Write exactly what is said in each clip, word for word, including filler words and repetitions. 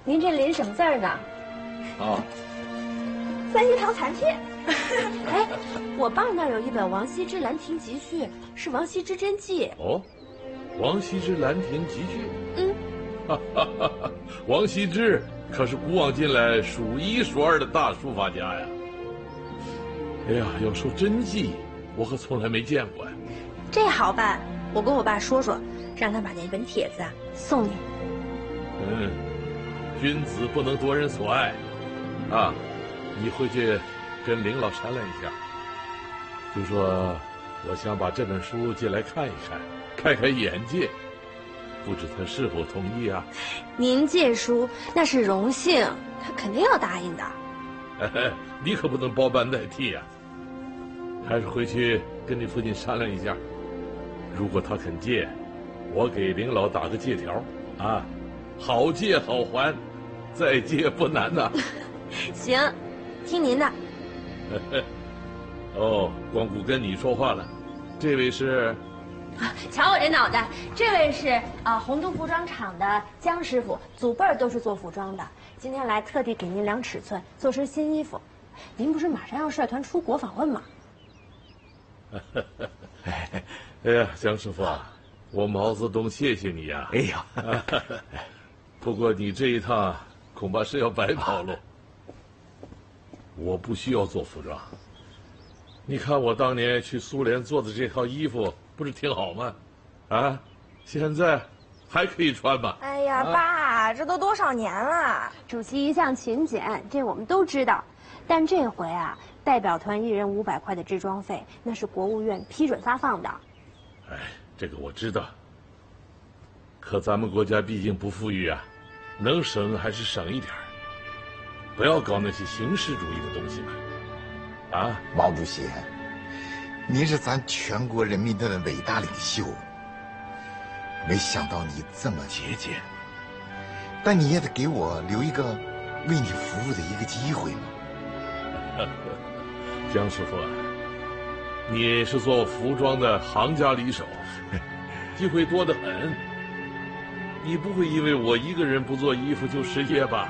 您这临什么字儿呢？ 啊， 三叶堂残片。哎，我爸那儿有一本王羲之《兰亭集序》，是王羲之真迹。 哦，王羲之《兰亭集序》。 嗯， 哈哈哈哈，王羲之可是古往今来数一数二的大书法家呀。哎呀，要说真迹，我可从来没见过呀。 这好办，我跟我爸说说，让他把那本帖子啊送你。 嗯，君子不能夺人所爱，啊，你回去跟林老商量一下，就说我想把这本书借来看一看，开开眼界，不知他是否同意啊？ 您借书那是荣幸，他肯定要答应的。 哎，你可不能包办代替呀、啊，还是回去跟你父亲商量一下，如果他肯借，我给林老打个借条啊，好借好还，再借不难呐、啊。 行，听您的。 哦，光顾跟你说话了，这位是？ 啊，瞧我这脑袋，这位是啊洪都服装厂的江师傅，祖辈儿都是做服装的，今天来特地给您量尺寸，做身新衣服。您不是马上要率团出国访问吗？ 哎呀，江师傅啊，我毛泽东谢谢你呀、啊！ 哎呀， 不过你这一趟恐怕是要白跑喽。我不需要做服装，你看我当年去苏联做的这套衣服不是挺好吗？啊，现在还可以穿吗？ 哎呀，啊、爸，这都多少年了？ 主席一向勤俭，这我们都知道。但这回啊，代表团一人五百块的制装费，那是国务院批准发放的。 哎，这个我知道。可咱们国家毕竟不富裕啊，能省还是省一点，不要搞那些形式主义的东西嘛。啊， 毛主席，您是咱全国人民的伟大领袖，没想到你这么节俭，但你也得给我留一个为你服务的一个机会嘛。 江师傅啊，你是做服装的行家里手，机会多得很。你不会因为我一个人不做衣服就失业吧？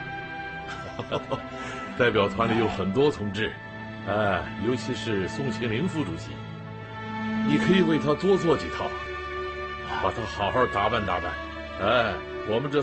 代表团里有很多同志，哎，尤其是宋庆龄副主席，你可以为他多做几套，把他好好打扮打扮。哎，我们这